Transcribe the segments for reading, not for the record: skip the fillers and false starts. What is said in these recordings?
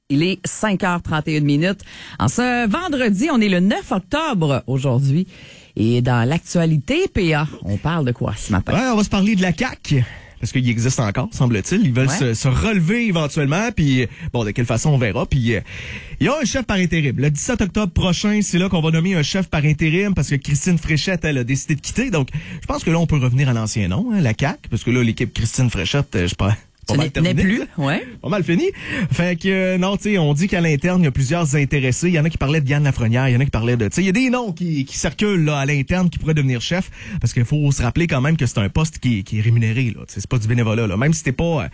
Il est 5h31. En ce vendredi, on est le 9 octobre aujourd'hui. Et dans l'actualité, PA, on parle de quoi ce matin? Ouais, on va se parler de la CAQ. Parce qu'il existe encore, semble-t-il. Ils veulent se relever éventuellement. Puis, bon, de quelle façon, on verra. Puis, il y a un chef par intérim. Le 17 octobre prochain, c'est là qu'on va nommer un chef par intérim parce que Christine Fréchette, elle a décidé de quitter. Donc, je pense que là, on peut revenir à l'ancien nom, hein, la CAQ. Parce que là, l'équipe Christine Fréchette, je pense... Ce n'est plus, ouais. Pas mal fini. Fait que, non, tu sais, on dit qu'à l'interne, il y a plusieurs intéressés. Il y en a qui parlaient de Yann Lafrenière, il y en a qui parlaient de, tu sais, il y a des noms qui circulent, là, à l'interne qui pourraient devenir chef. Parce qu'il faut se rappeler quand même que c'est un poste qui est rémunéré, là. Tu sais, c'est pas du bénévolat, là. Même si t'es pas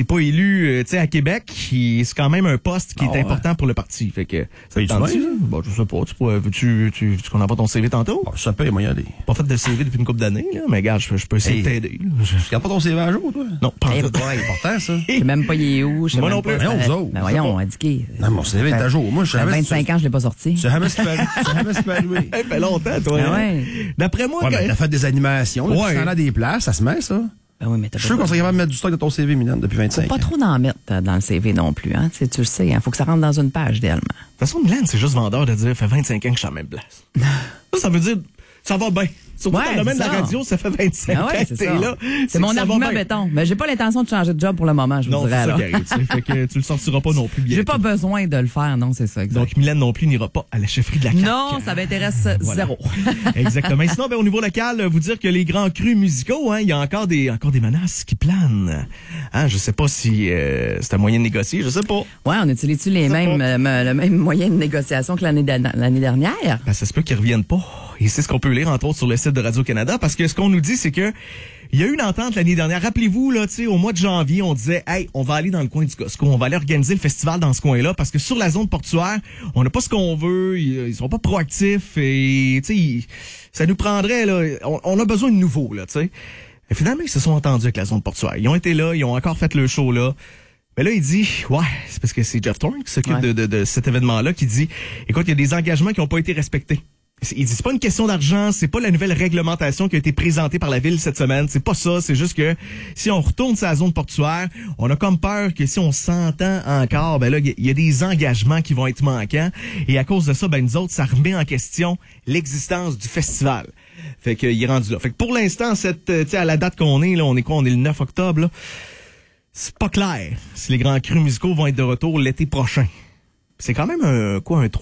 élu, tu sais, à Québec, c'est quand même un poste qui est important pour le parti. Fait que, ça te tente-tu? Bon, je sais pas. Veux-tu qu'on envoie ton CV tantôt? Bon, ça paye, moi, y aller. Pas fait de CV depuis une couple d'années, là. Mais regarde, je peux essayer de t'aider, là. Tu regardes pas ton CV à jour, toi? Non, pas en tout. Important, ça. Je sais même pas il est où. Moi non plus. Mais voyons, indiqué. Non, mon CV est à jour. Moi, je savais. 25 ans, je l'ai pas sorti. Tu savais ce qu'il peut arriver. Ça fait longtemps, toi. Ah ouais. D'après moi, Ouais, t'as fait des animations. Ouais. Tu en as des places, ça se met, ça. Ben oui, mais Je suis sûr qu'on serait capable de mettre du stock dans ton CV, Mylène, depuis 25 ans. pas trop d'en mettre dans le CV non plus, hein. Tu le sais, hein. Faut que ça rentre dans une page, idéalement. De toute façon, Mylène, c'est juste vendeur de dire, fait 25 ans que je suis à la même place. Ça veut dire, ça va bien. Surtout dans le domaine de la radio, ça fait 25 ans que t'es là. C'est mon argument béton. Mais j'ai pas l'intention de changer de job pour le moment, je vous dirais. Non, c'est ça qui arrive. Fait que tu le sortiras pas non plus bien. J'ai pas besoin de le faire, non, c'est ça. Exact. Donc, Mylène non plus n'ira pas à la chefferie de la CAQ. Non, ça m'intéresse zéro. Exactement. Et sinon, au niveau local, vous dire que les grands crus musicaux, hein, il y a encore des menaces qui planent. Hein, je sais pas si c'est un moyen de négocier, je sais pas. Ouais, on utilise-tu le même moyen de négociation que l'année dernière? Ben, ça se peut qu'ils reviennent pas. Et c'est ce qu'on peut lire, entre autres, sur le site de Radio-Canada, parce que ce qu'on nous dit, c'est que il y a eu une entente l'année dernière. Rappelez-vous, là, tu sais, au mois de janvier, on disait, hey, on va aller dans le coin du Costco, on va aller organiser le festival dans ce coin-là, parce que sur la zone portuaire, on n'a pas ce qu'on veut, ils sont pas proactifs, et, tu sais, ça nous prendrait, là, on a besoin de nouveau, là, tu sais. Et finalement, ils se sont entendus avec la zone portuaire. Ils ont été là, ils ont encore fait le show, là. Mais là, il dit, ouais, c'est parce que c'est Jeff Thorne qui s'occupe de cet événement-là, qui dit, écoute, il y a des engagements qui n'ont pas été respectés. Il dit, c'est pas une question d'argent, c'est pas la nouvelle réglementation qui a été présentée par la ville cette semaine, c'est pas ça, c'est juste que si on retourne sur la zone portuaire, on a comme peur que si on s'entend encore, ben là, il y a des engagements qui vont être manquants, et à cause de ça, ben nous autres, ça remet en question l'existence du festival. Fait qu'il est rendu là. Fait que pour l'instant, à la date qu'on est, là, on est quoi? On est le 9 octobre, là. C'est pas clair si les grands crus musicaux vont être de retour l'été prochain. C'est quand même un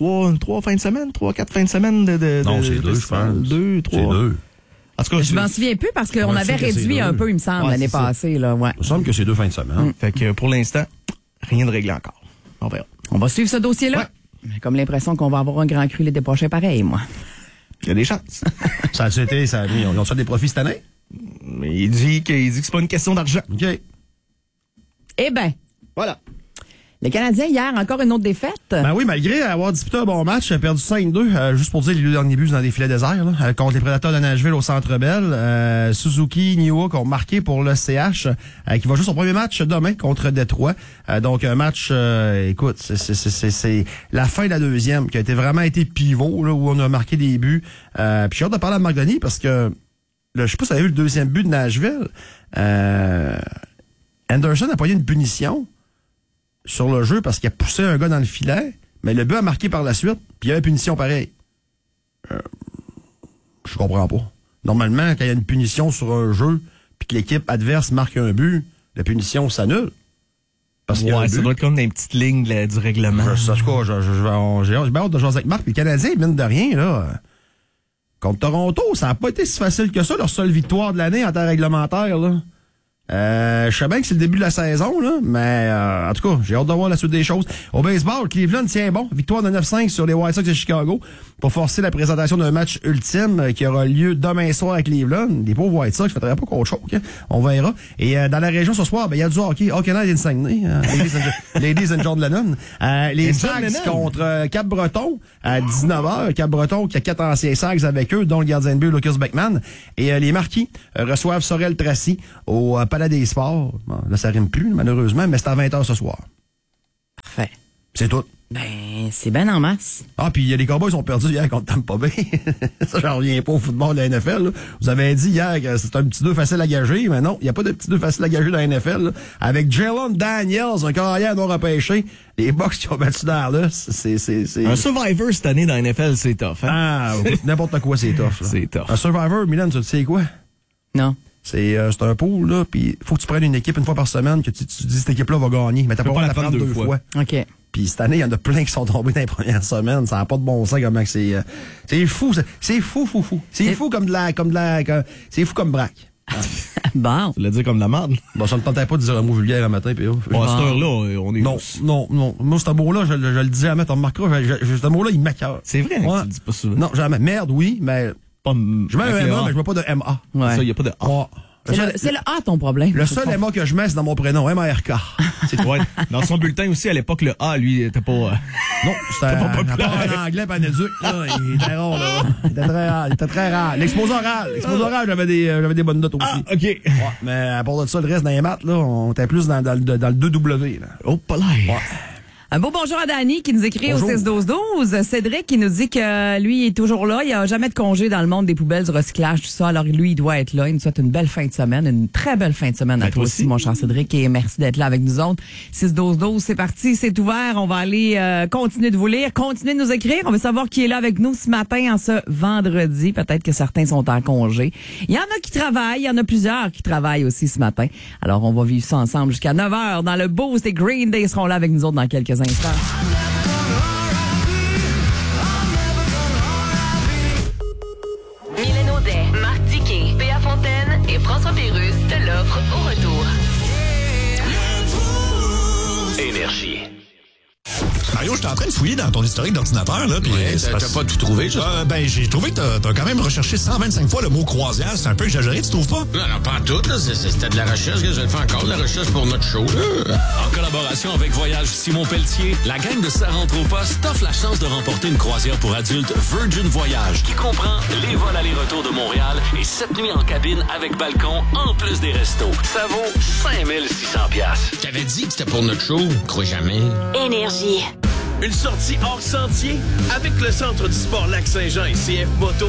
3 fins de semaine, 4 fins de semaine Non, c'est 2, je pense. 2, 3. C'est 2. En tout cas, Je m'en souviens plus parce qu'on avait réduit un peu, il me semble, l'année passée, là, ouais. Il me semble que c'est 2 fins de semaine. Fait que pour l'instant, rien de réglé encore. On verra. On va suivre ce dossier-là. J'ai comme l'impression qu'on va avoir un grand cru l'été prochain pareil, moi. Il y a des chances. Ça a été, ils ont fait des profits cette année? Mais il dit que c'est pas une question d'argent. OK. Eh ben. Voilà. Les Canadiens, hier, encore une autre défaite. Ben oui, malgré avoir disputé un bon match, perdu 5-2, juste pour dire les deux derniers buts dans des filets déserts, là, contre les Prédateurs de Nashville au Centre Bell. Suzuki, Newhook ont marqué pour le CH, qui va jouer son premier match demain contre Détroit. Donc un match, écoute, c'est la fin de la deuxième qui a vraiment été pivot, là, où on a marqué des buts. Puis j'ai hâte de parler à Marc Denis parce que, là, je sais pas si vous avez vu le deuxième but de Nashville. Anderson a payé une punition sur le jeu parce qu'il a poussé un gars dans le filet, mais le but a marqué par la suite, puis il y a une punition pareille. Je comprends pas. Normalement, quand il y a une punition sur un jeu, puis que l'équipe adverse marque un but, la punition s'annule. Parce qu'il y a un ça but. doit être comme dans une petite ligne du règlement. J'ai hâte de jouer avec Marc. Puis le Canadien, mine de rien, là. Contre Toronto, ça n'a pas été si facile que ça, leur seule victoire de l'année en temps réglementaire, là. Je sais bien que c'est le début de la saison, là, mais en tout cas, j'ai hâte de voir la suite des choses. Au baseball, Cleveland tient bon. Victoire de 9-5 sur les White Sox de Chicago pour forcer la présentation d'un match ultime qui aura lieu demain soir à Cleveland. Les pauvres White Sox, je ne faudrait pas qu'on choque. Hein? On verra. Et dans la région ce soir, il y a du hockey. Hockey Night in Saguenay. Ladies and John Lennon. Les Sags contre Cap-Breton à 19h. Cap-Breton qui a 4 anciens Sags avec eux, dont le gardien de but Lucas Beckman. Et les Marquis reçoivent Sorel-Tracy au Palais des Sports. Bon, là, ça rime plus, malheureusement, mais c'est à 20h ce soir. Parfait. C'est tout. Ben, c'est ben en masse. Ah, puis les Cowboys ont perdu hier contre Tampa Bay. Ça, j'en reviens pas au football de la NFL. Là. Vous avez dit hier que c'est un petit 2 facile à gager, mais non, il n'y a pas de petit 2 facile à gager dans la NFL. Là. Avec Jalen Daniels, un carrière non repêché, les Bucks qui ont battu Dallas, c'est... Un Survivor cette année dans la NFL, c'est tough. Hein? Ah, n'importe quoi, c'est tough. Là. C'est tough. Un Survivor, Milan, tu sais quoi? Non. C'est un pool, là, puis faut que tu prennes une équipe une fois par semaine, que tu dis cette équipe-là va gagner, mais t'as pas le droit de la prendre 2 fois. OK. Puis cette année, il y en a plein qui sont tombés dans les premières semaines. Ça n'a pas de bon sens comment que c'est. C'est fou, c'est fou. C'est fou c'est fou comme braque. Bon. Tu l'as dit comme de la merde. Bon, ça me tentait pas de dire un mot vulgaire un matin, puis Bon, à cette heure-là, on est... Non. Moi, ce mot-là, je le disais jamais, tu remarqueras, ce mot-là, il m'écoeure. C'est vrai, ouais. Tu le dis pas souvent. Non, jamais. Merde, oui, mais... Pas je mets un MA, mais je mets pas de MA. Ouais. Ça, il n'y a pas de A. Ouais. C'est le A, ton problème. Le seul MA que je mets, c'est dans mon prénom, M-A-R-K. Ouais. Dans son bulletin aussi, à l'époque, le A, lui, était pas... Non, c'était en anglais, pas en éduc. Il était rare, là. Il était très rare. L'exposé oral, j'avais des bonnes notes aussi. Ah, OK. Ouais, mais à part de ça, le reste dans les maths, là, on était plus dans le 2W. Là. Oh, pas là. Ouais. Un beau bonjour à Dani qui nous écrit Bonjour. au 6-12-12. Cédric qui nous dit que lui il est toujours là. Il n'y a jamais de congé dans le monde des poubelles, du recyclage, tout ça. Alors lui, il doit être là. Il nous souhaite une belle fin de semaine, une très belle fin de semaine à toi aussi, mon cher Cédric. Et merci d'être là avec nous autres. 6-12-12, c'est parti, c'est ouvert. On va aller continuer de vous lire, continuer de nous écrire. On veut savoir qui est là avec nous ce matin, en ce vendredi. Peut-être que certains sont en congé. Il y en a qui travaillent, il y en a plusieurs qui travaillent aussi ce matin. Alors on va vivre ça ensemble jusqu'à 9h dans le Boost. Et Green Day seront là avec nous autres dans quelques instants. Mylène Audet, Marc Tiquet, Péa Fontaine et François Pérusse te l'offrent au retour. Énergie. Mario, je suis en train de fouiller dans ton historique d'ordinateur, là, puis t'as pas tout trouvé, ben, j'ai trouvé que t'as quand même recherché 125 fois le mot croisière. C'est un peu exagéré, tu trouves pas? Non, pas en tout, là. C'était de la recherche que je le fais encore, de la recherche pour notre show, là. En collaboration avec Voyage Simon Pelletier, la gang de Saint-Anthropost t'offre la chance de remporter une croisière pour adultes Virgin Voyage qui comprend les vols aller-retour de Montréal et 7 nuits en cabine avec balcon en plus des restos. Ça vaut 5600$. Je t'avais dit que c'était pour notre show. Crois jamais. Énergie. Une sortie hors sentier avec le Centre du sport Lac-Saint-Jean et CF Moto.